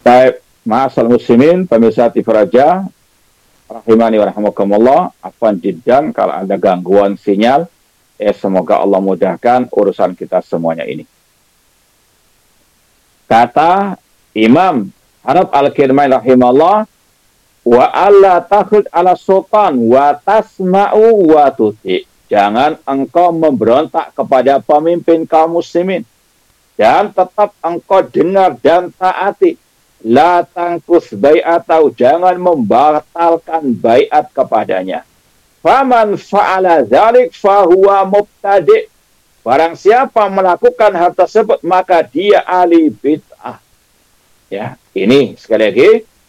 Baik, ma'asal muslimin, pemirsa TV Raja, rahimani wa rahimakumullah, afwan jiddan kalau ada gangguan sinyal, semoga Allah mudahkan urusan kita semuanya ini. Kata Imam Hanaf Al-Kirmani rahimahullah, wa alla takhud ala sultan wa tasma'u wa tuti. Jangan engkau memberontak kepada pemimpin kaum muslimin dan tetap engkau dengar dan taati. La tangkus bai'atau, jangan membatalkan bai'at kepadanya. Faman fa'ala dzalik fahuwa mubtadi'. Barang siapa melakukan hal tersebut maka dia ahli bid'ah. Ya, ini sekali lagi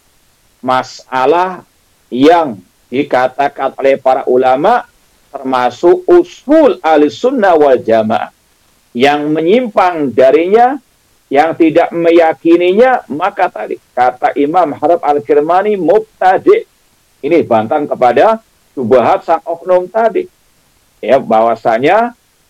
masalah yang dikatakan oleh para ulama termasuk usul ahlussunnah wal jamaah. Yang menyimpang darinya, yang tidak meyakininya, maka tadi kata Imam Hanaf Al-Kirmani mubtadi'. Ini bantahan kepada syubhat sang oknum tadi. Ya, bahwasanya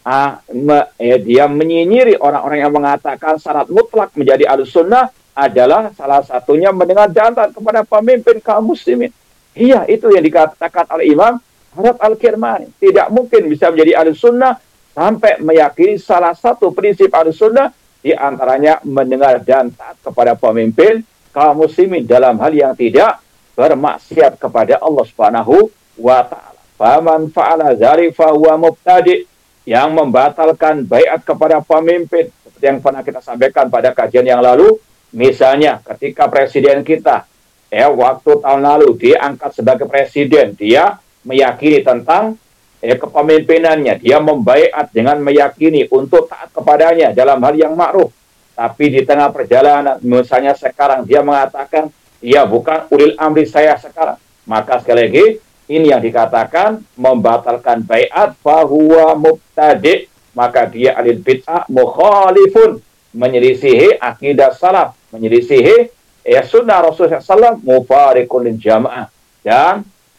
dia menyinyiri orang-orang yang mengatakan syarat mutlak menjadi ahlussunnah adalah salah satunya mendengar jantan kepada pemimpin kaum muslimin. Iya, itu yang dikatakan oleh Imam Hanaf Al-Kirmani. Tidak mungkin bisa menjadi ahlussunnah sampai meyakini salah satu prinsip ahlussunnah, di antaranya mendengar dan taat kepada pemimpin kaum muslimin dalam hal yang tidak bermaksiat kepada Allah Subhanahu wa taala. Faman fa'ala dzalik fa huwa mubtadi', yang membatalkan baiat kepada pemimpin seperti yang pernah kita sampaikan pada kajian yang lalu. Misalnya ketika presiden kita waktu tahun lalu dia angkat sebagai presiden, dia meyakini tentang kepemimpinannya, dia membaiat dengan meyakini untuk taat kepadanya dalam hal yang ma'ruf. Tapi di tengah perjalanan, misalnya sekarang dia mengatakan, dia bukan ulil amri saya sekarang. Maka sekali lagi, ini yang dikatakan membatalkan baiat fahuwa mubtadi', maka dia alil bid'ah mukhalifun, menyelisihi akidah salaf, menyelisihi sunnah Rasulullah SAW, mufariqun lil jamaah, dan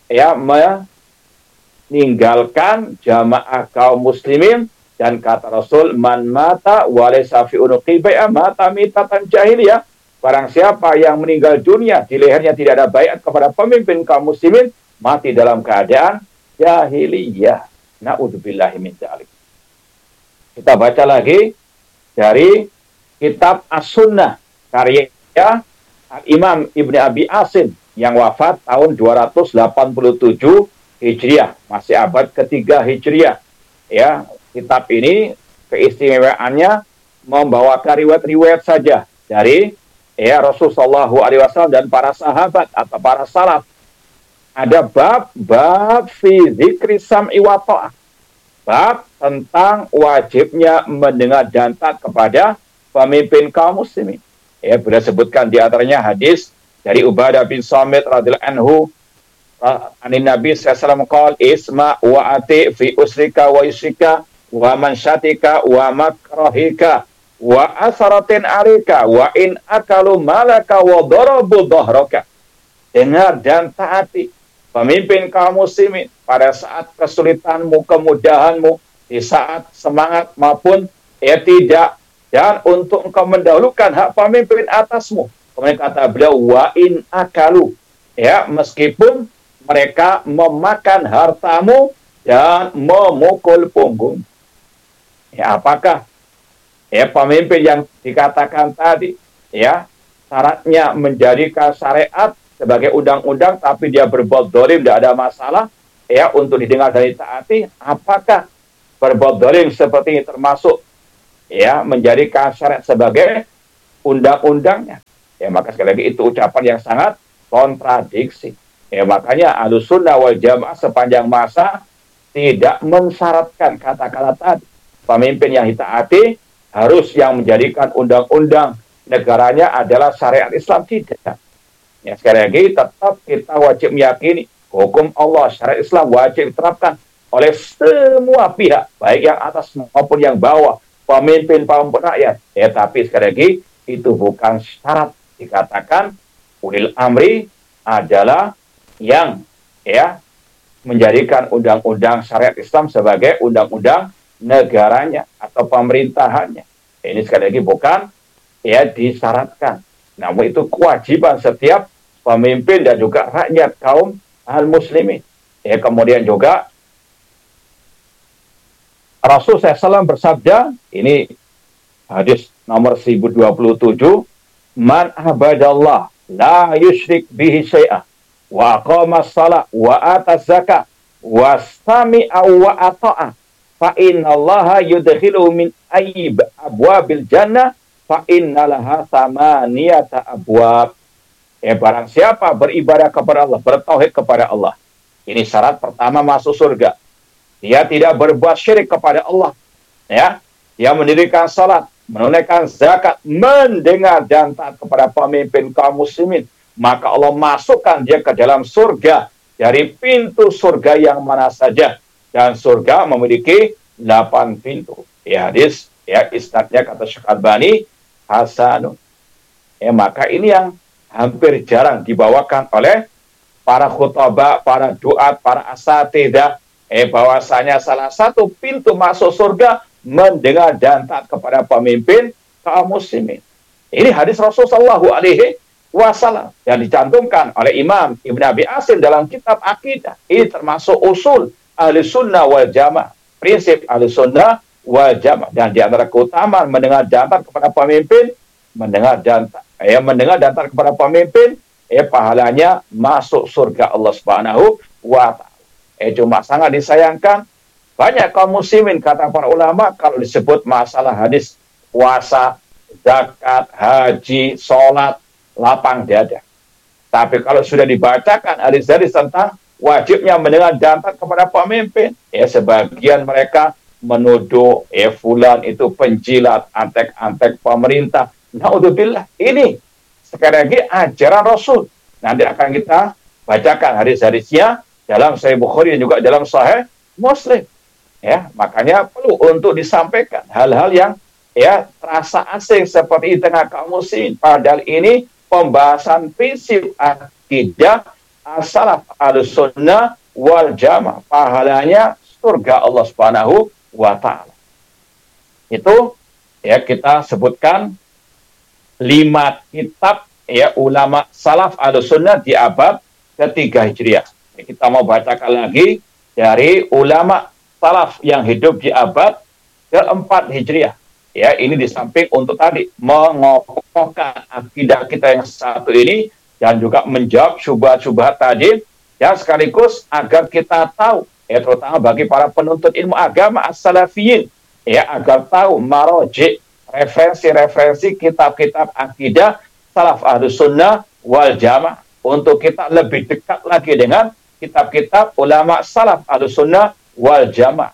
meninggalkan jamaah kaum muslimin. Dan kata Rasul, man mata wa laysa fi unuqi bai'ah mata mitatan jahiliyah. Barang siapa yang meninggal dunia di lehernya tidak ada baiat kepada pemimpin kaum muslimin, mati dalam keadaan jahiliyah. Na'udzubillahi min dzalik. Kita baca lagi dari kitab As-Sunnah karya Imam Ibnu Abi Asim yang wafat tahun 287 Hijriah, masih abad ketiga Hijriah. Ya, kitab ini keistimewaannya membawakan riwayat-riwayat saja dari Rasulullah SAW dan para sahabat atau para salaf. Ada bab fi dzikri sam'i wa ta'ah. Bab tentang wajibnya mendengar dan taat kepada pemimpin kaum muslimin. Beliau sebutkan di antaranya hadis dari Ubadah bin Samit radhiyallahu anhu, anin Nabi sallallahu alaihi wasallam qala isma wa ati fi usrika wa yusrika wa mansyatika wa makrahika wa asaratin arika wa in akalu malaka wa darabu dhahraka. Dengar dan taati pemimpin kaum muslimin pada saat kesulitanmu, kemudahanmu, di saat semangat maupun tidak, dan untuk engkau mendahulukan hak pemimpin atasmu. Kemudian kata beliau wa in akalu, meskipun mereka memakan hartamu dan memukul punggung. Apakah pemimpin yang dikatakan tadi syaratnya menjadikan syariat sebagai undang-undang tapi dia berbuat dolim, tidak ada masalah untuk didengar dan ditaati? Apakah berbuat dolim seperti ini termasuk menjadikan syariat sebagai undang-undangnya? Maka sekali lagi itu ucapan yang sangat kontradiksi. Makanya Ahlussunnah wal Jamaah sepanjang masa tidak mensyaratkan kata-kata tadi. Pemimpin yang ditaati harus yang menjadikan undang-undang negaranya adalah syariat Islam, tidak. Sekali lagi tetap kita wajib meyakini hukum Allah, syariat Islam wajib diterapkan oleh semua pihak, baik yang atas maupun yang bawah, pemimpin maupun rakyat. Tapi sekali lagi itu bukan syarat dikatakan ulil amri adalah yang menjadikan undang-undang syariat Islam sebagai undang-undang negaranya atau pemerintahannya. Ini sekali lagi bukan disyaratkan. Namun itu kewajiban setiap pemimpin dan juga rakyat kaum al-muslimin. Ya, kemudian juga Rasul SAW bersabda, ini hadis nomor 1027, man abadallah la yusyrik bihi syai'ah wa aqama shalah wa ata zakah wa sami'a wa ata'a fa innallaha yudkhilu min ayyib abwabil jannah fa innalaha samaniyata abwab. Barang siapa beribadah kepada Allah, bertauhid kepada Allah, ini syarat pertama masuk surga. Dia tidak berbuat syirik kepada Allah, ya. Dia mendirikan salat, menunaikan zakat, mendengar dan taat kepada pemimpin kaum muslimin, maka Allah masukkan dia ke dalam surga dari pintu surga yang mana saja. Dan surga memiliki 8 pintu. Ya, hadis, ya, isnadnya kata Syekh Albani hasanun. Maka ini yang hampir jarang dibawakan oleh para khutbah, para duat, para asatidzah, bahwasanya salah satu pintu masuk surga mendengar dan taat kepada pemimpin kaum muslimin. Ini hadis Rasulullah SAW yang dicantumkan oleh Imam Ibn Abi Asim dalam kitab Aqidah. Ini termasuk usul ahli sunnah wal jamaah, prinsip ahli sunnah wal jamaah. Dan di antara keutamaan mendengar dan taat kepada pemimpin, mendengar dan taat kepada pemimpin, pahalanya masuk surga Allah Subhanahu wa Ta'ala. Cuma sangat disayangkan, banyak kaum muslimin, kata para ulama, kalau disebut masalah hadis puasa, zakat, haji, sholat, lapang dada. Tapi kalau sudah dibacakan hadis-hadis tentang wajibnya mendengar dan taat kepada pemimpin, sebagian mereka menuduh fulan itu penjilat, antek-antek pemerintah. Naudzubillah. Ini sekali lagi ajaran Rasul. Nanti akan kita bacakan hadis-hadisnya dalam Sahih Bukhari dan juga dalam Sahih Muslim. Ya, makanya perlu untuk disampaikan hal-hal yang terasa asing seperti di tengah kaum muslimin. Padahal ini pembahasan prinsip akidah as-salaf al-sunnah wal jamaah. Pahalanya surga Allah Subhanahu wa Ta'ala. Itu kita sebutkan 5 kitab ulama salaf al-sunnah di abad ke-3 Hijriah. Kita mau bacakan lagi dari ulama salaf yang hidup di abad ke-4 Hijriah. Ini di samping untuk tadi mengokohkan akidah kita yang satu ini dan juga menjawab syubhat-syubhat tadi, dan sekaligus agar kita tahu, terutama bagi para penuntut ilmu agama as-salafiyin, agar tahu marojik, referensi-referensi kitab-kitab akidah salaf ahlus sunnah wal jamaah, untuk kita lebih dekat lagi dengan kitab-kitab ulama salaf ahlus sunnah wal jamaah.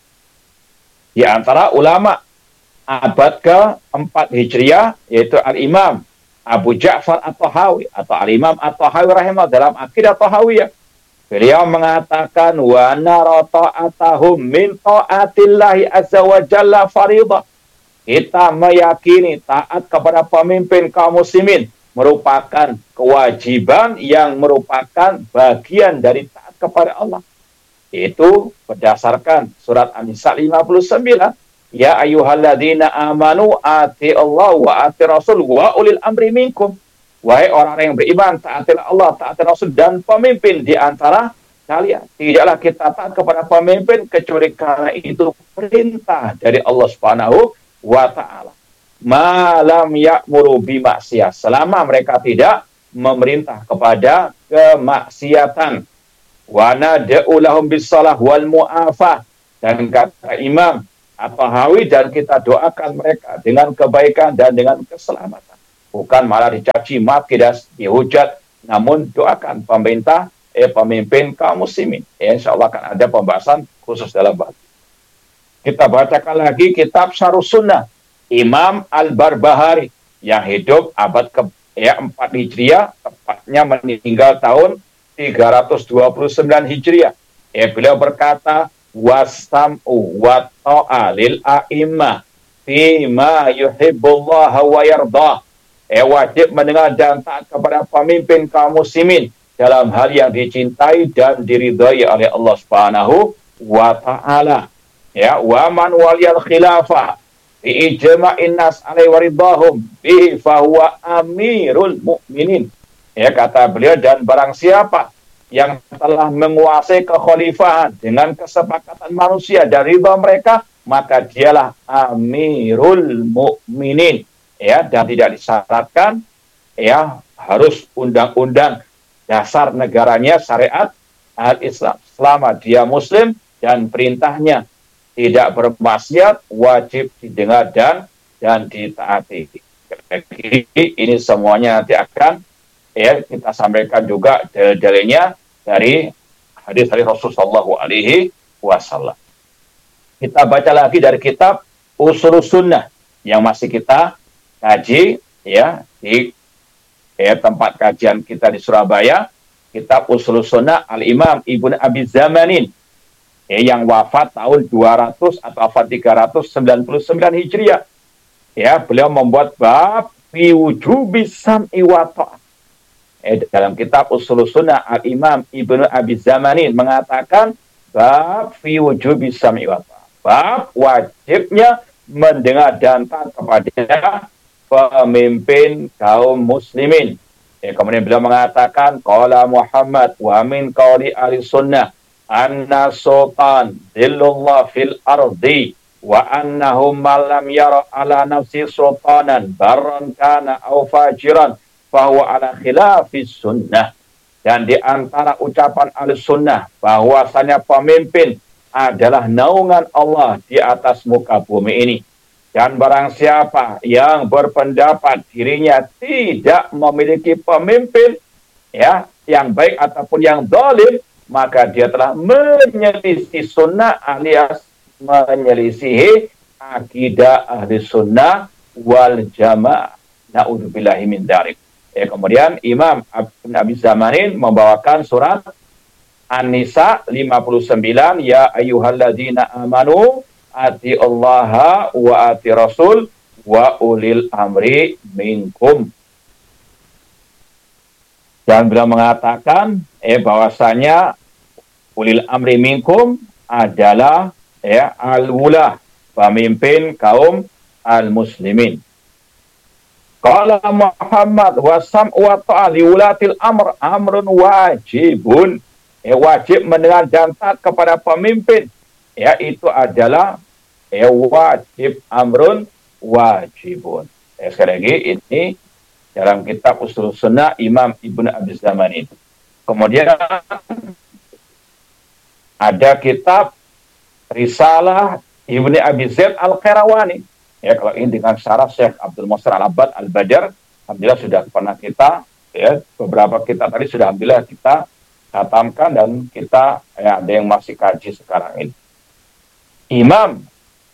Di antara ulama abad ke-4 Hijriah, yaitu Al-Imam Abu Ja'far At-Tahawi atau Al-Imam At-Tahawi rahimahullah dalam Aqidah Tahawiyah. Beliau mengatakan, wa nara ta'atahum min ta'atillahi azza wa jalla faridah. Kita meyakini taat kepada pemimpin kaum muslimin merupakan kewajiban yang merupakan bagian dari taat kepada Allah. Itu berdasarkan surat An-Nisa 59. Ya ayyuhalladzina amanu ati Allah wa ati Rasul wa ulil amri minkum. Wahai orang yang beriman, taatilah Allah, taatilah Rasul dan pemimpin di antara kalian. Tidaklah kita taat kepada pemimpin kecuali karena itu perintah dari Allah Subhanahu wa Ta'ala. Malam ya'muru bimaksiyah, selama mereka tidak memerintah kepada kemaksiatan. Wa nad'u lahum bis-shalah wal mu'afah, dan kata Imam At-Tahawi, dan kita doakan mereka dengan kebaikan dan dengan keselamatan. Bukan malah dicaci maki dan dihujat, namun doakan pemerintah, pemimpin kaum muslimin. Insya Allah akan ada pembahasan khusus dalam bab. Kita bacakan lagi kitab Syarh Sunnah Imam Al-Barbahari yang hidup abad ke-4 Hijriah, tepatnya meninggal tahun 329 Hijriah. Beliau berkata, wasam'u wa ta'a lil a'immah fima yuhibbullah wa yardah. Wajib mendengar dan taat kepada pemimpin kaum muslimin dalam hal yang dicintai dan diridhai oleh Allah Subhanahu wa Ta'ala. Wa man waliyal khilafah bi ijma'in nas alaihi waridahum bi fahuwa amirul mukminin. Ya, kata beliau, dan barang siapa yang telah menguasai kekhalifahan dengan kesepakatan manusia dan ridha mereka, maka dialah amirul mukminin. Ya, dan tidak disyaratkan ya harus undang-undang dasar negaranya syariat al-Islam. Selama dia muslim dan perintahnya tidak bermaksiat, wajib didengar dan ditaati. Ini semuanya nanti akan ya kita sampaikan juga dalil-dalilnya dari hadis-hadis Rasulullah Shallallahu Alaihi Wasallam. Kita baca lagi dari kitab Ushulus Sunnah yang masih kita kaji ya di tempat kajian kita di Surabaya, kitab Ushulus Sunnah Al-Imam Ibnu Abi Zamanin yang wafat tahun 200 atau wafat 399 Hijriah. Ya, beliau membuat bab fi wujubis sam'i wa ta'ah. Dalam kitab Ushulus Sunnah Al-Imam Ibnu Abi Zamanin mengatakan bab fi wujubis sam'i wa ta'ah. Bab wajibnya mendengar dan taat kepada pemimpin kaum muslimin. Kemudian beliau mengatakan qala Muhammad wa min qawli ahli sunnah anna sultan dhillullah fil ardi wa annahum malam yara ala nafsi sultanan barran kana aw fajiran fahuwa ala khilafis sunnah. Dan di antara ucapan ahli sunnah bahwasanya pemimpin adalah naungan Allah di atas muka bumi ini. Dan barang siapa yang berpendapat dirinya tidak memiliki pemimpin ya yang baik ataupun yang zalim, maka dia telah menyelisih sunnah alias menyelisihi akidah ahli sunnah wal jamaah. Na'udzubillahi min dzalik. Kemudian Imam Abi Zamanin membawakan surat An-Nisa 59, ya ayyuhalladzina amanu ati Allah wa ati Rasul wa ulil amri minkum. Dan beliau mengatakan bahwasanya ulil amri minkum adalah al-wula, pemimpin kaum al-muslimin. Qala Muhammad wa sam'u wa ta'ah li ulatil amr amrun wajibun. Wajib mendengar dan taat kepada pemimpin. Ya, itu adalah wajib, amrun wajibun. Sekali lagi ini dalam kitab Ushulus Sunnah Imam Ibnu Abi Zamanin. Kemudian ada kitab Risalah Ibnu Abi Zaid Al-Qayrawani. Ya, kalau ini dengan syarah Syekh Abdul Muhsin Al-Abbad Al-Badr, alhamdulillah sudah pernah kita beberapa kita tadi sudah alhamdulillah kita khatamkan dan kita ada yang masih kaji sekarang ini. Imam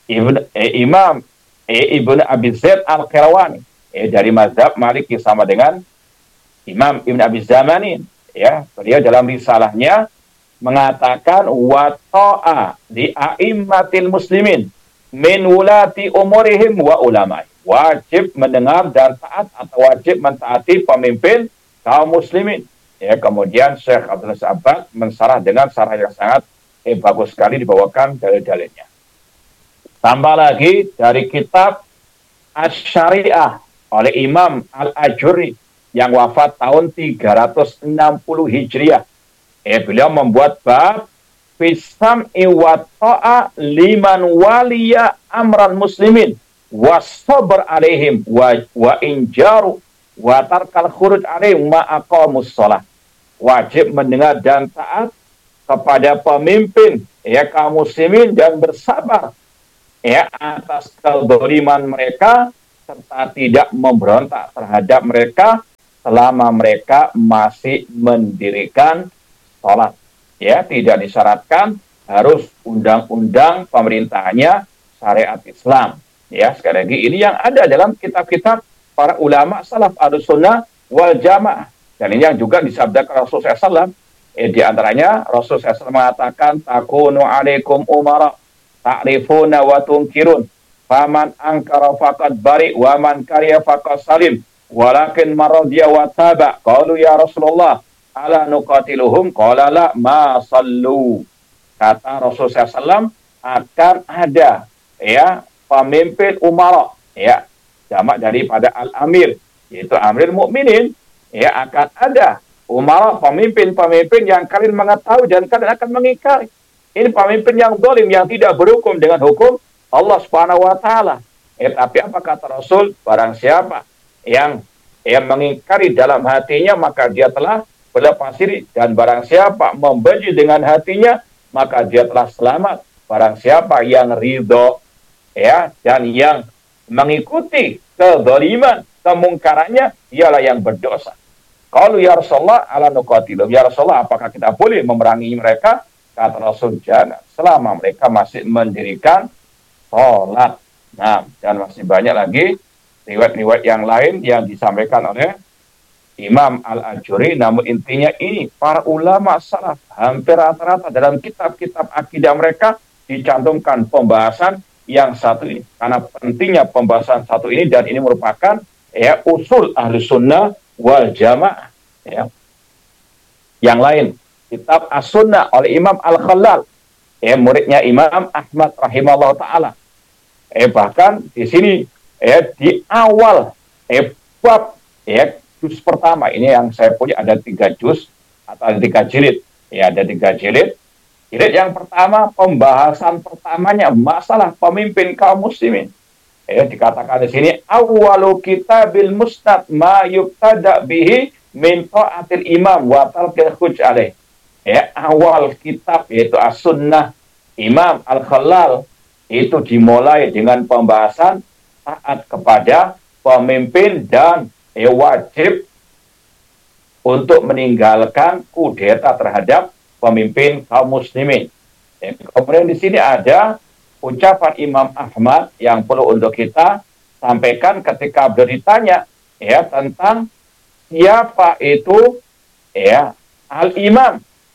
Ibnu Abi Zaid Al-Qayrawani dari mazhab Maliki sama dengan Imam Ibnu Abi Zamanin, ya, beliau dalam risalahnya mengatakan wa ta'a li a'immatil muslimin min wulati umurihim wa ulama. Wajib mendengar dan taat atau wajib mentaati pemimpin kaum muslimin. Ya, kemudian Syekh Abdul Abbad mensarah dengan sarah yang sangat bagus sekali, dibawakan dalil-dalilnya. Tambah lagi dari kitab Asy-Syariah oleh Imam Al-Ajurri yang wafat tahun 360 Hijriah. Beliau membuat bab Fissam'i wa ta'a liman waliya amran muslimin was-sabr alaihim wa injaru wa tarkal khuruj alaihim ma aqamus shalah. Wajib mendengar dan taat kepada pemimpin kaum muslimin dan bersabar atas kezaliman mereka serta tidak memberontak terhadap mereka selama mereka masih mendirikan salat. Ya, tidak disyaratkan harus undang-undang pemerintahnya syariat Islam. Ya, sekali lagi ini yang ada dalam kitab-kitab para ulama salaf Ahlussunnah wal Jamaah. Dan ini yang juga disabdakan Rasulullah SAW. Di antaranya Rasulullah SAW mengatakan takunu alaikum umara ta'rifuna wa tunkirun faman angkara faqad bari wa man kariya faqad salim walakin maradiya wa taba. Qalu ya Rasulullah ala nuqatiluhum qala la ma sallu. Kata Rasulullah SAW akan ada pemimpin umara, ya, jamak daripada al-amir, yaitu amirul mukminin, ya, akan ada umara, pemimpin-pemimpin yang kalian mengetahui dan kalian akan mengingkari. Ini pemimpin yang zalim, yang tidak berhukum dengan hukum Allah Subhanahu wa taala. Tapi apa kata Rasul? Barang siapa yang mengingkari dalam hatinya, maka dia telah berlepas diri, dan barang siapa membenci dengan hatinya, maka dia telah selamat. Barang siapa yang ridho, ya, dan yang mengikuti kezaliman, kemungkarannya, dialah yang berdosa. Qalu ya Rasulullah ala nuqatilum. Ya Rasulullah, apakah kita boleh memerangi mereka? Kata Rasul, jangan, selama mereka masih mendirikan sholat. Nah, dan masih banyak lagi riwayat-riwayat yang lain yang disampaikan oleh Imam Al-Ajuri. Namun intinya ini, para ulama salaf hampir rata-rata dalam kitab-kitab akidah mereka dicantumkan pembahasan yang satu ini. Karena pentingnya pembahasan satu ini, dan ini merupakan usul ahli sunnah wal jamaah. Ya. Yang lain, kitab As-Sunnah oleh Imam Al-Khalal, muridnya Imam Ahmad rahimahullah ta'ala. Bahkan di sini di awal bab juz pertama ini yang saya punya, ada 3 juz atau ada 3 jilid. Ada 3 jilid. Jilid yang pertama, pembahasan pertamanya masalah pemimpin kaum muslimin. Dikatakan di sini, awwalu kitabil musnad ma yubtada bihi min ta'atil imam wa tarkil khuj alaih. Awal kitab yaitu As-Sunnah Imam Al-Khalal itu dimulai dengan pembahasan taat kepada pemimpin dan wajib untuk meninggalkan kudeta terhadap pemimpin kaum muslimin. Kemudian di sini ada ucapan Imam Ahmad yang perlu untuk kita sampaikan ketika beliau ditanya tentang siapa itu al-imam.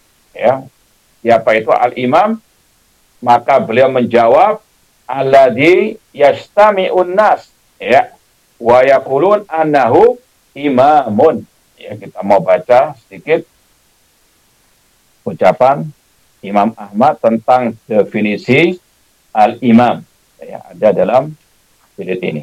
Siapa itu al-imam? Maka beliau menjawab, alladzi yastami'un nas wa yaqulun annahu imamun. Kita mau baca sedikit ucapan Imam Ahmad tentang definisi al-imam. Ada dalam jilid ini.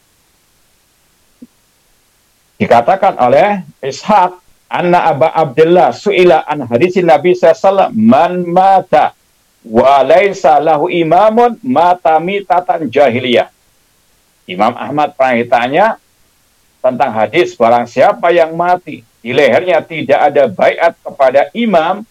Dikatakan oleh Ishaq, anna Aba Abdullah su'ila an hadisin Nabi sallallahu man mata wa laisa lahu imamun mata mitatan jahiliyah. Imam Ahmad pernah ditanya tentang hadis, barang siapa yang mati di lehernya tidak ada baiat kepada imam,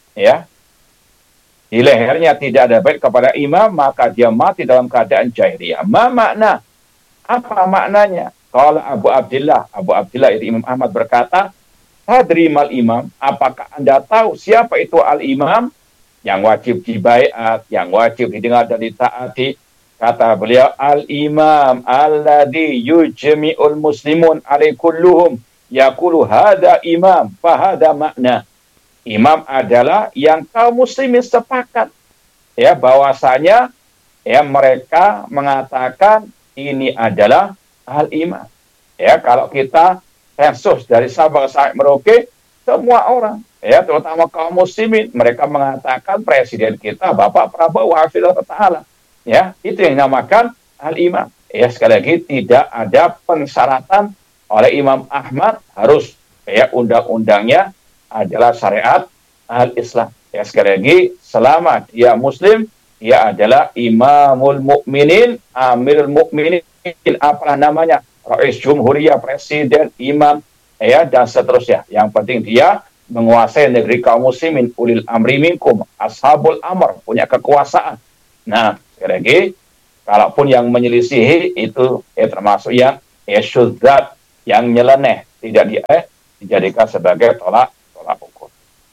di lehernya tidak ada baiat kepada imam, maka dia mati dalam keadaan jahiliyah. Ma makna? Apa maknanya? Qala Abu Abdullah itu Imam Ahmad berkata, hadri mal imam, apakah Anda tahu siapa itu al-imam? Yang wajib dibaiat, yang wajib didengar dan ditaati. Kata beliau, al-imam alladhi yujmi'ul muslimun alaikulluhum yaqulu hada imam fahada makna. Imam adalah yang kaum muslimin sepakat bahwasanya mereka mengatakan ini adalah al-imam. Kalau kita sensus dari Sabang sampai Merauke, semua orang terutama kaum muslimin, mereka mengatakan presiden kita Bapak Prabowo hafizahullah taala. Itu yang dinamakan al-imam. Sekali lagi, tidak ada pensyaratan oleh Imam Ahmad harus undang-undangnya adalah syariat al-Islam. Sekali lagi, selama dia muslim, dia adalah imamul mukminin, amirul mukminin, apalah namanya, rais jumhuriyah, presiden, imam, dan seterusnya. Yang penting dia menguasai negeri kaum muslimin, ulil amri minkum, ashabul amr, punya kekuasaan. Nah, sekali lagi, kalaupun yang menyelisihi itu termasuk yang syudzat, yang nyeleneh, tidak dijadikan sebagai tolak ukur.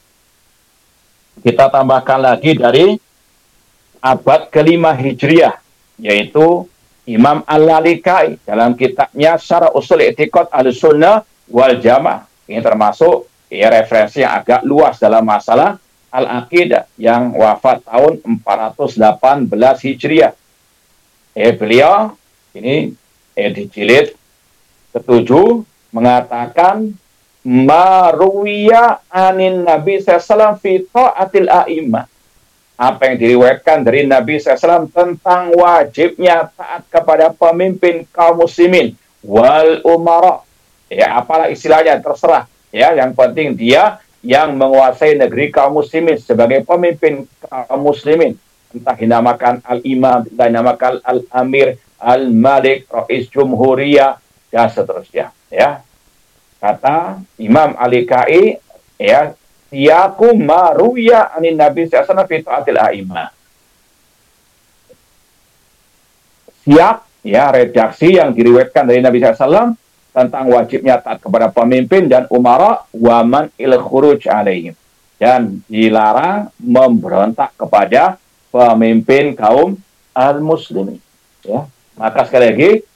Kita tambahkan lagi dari abad ke-5 Hijriah, yaitu Imam Al-Lalikai dalam kitabnya Syarah Ushul I'tiqad Ahlussunnah wal Jamaah. Ini termasuk referensi yang agak luas dalam masalah al-aqidah, yang wafat tahun 418 Hijriah. Beliau ini di jilid ke-7 mengatakan maruwiya anin Nabi sallallahu fi ta'atil a'immah. apa yang diriwayatkan dari Nabi SAW tentang wajibnya taat kepada pemimpin kaum muslimin wal umara. Ya, apalah istilahnya terserah. Ya, yang penting dia yang menguasai negeri kaum muslimin sebagai pemimpin kaum muslimin. Entah dinamakan al-imam, entah dinamakan al-amir, al-malik, rais jumhuriyah, dan seterusnya. Ya, kata Imam Al-Likai, ya, siyaku maruya anin Nabi SAW fi ta'atil a'imah. Siap, ya, redaksi yang diriwayatkan dari Nabi SAW tentang wajibnya taat kepada pemimpin dan umara waman il khuruj alaihim, dan dilarang memberontak kepada pemimpin kaum al-muslimin. Ya, maka sekali lagi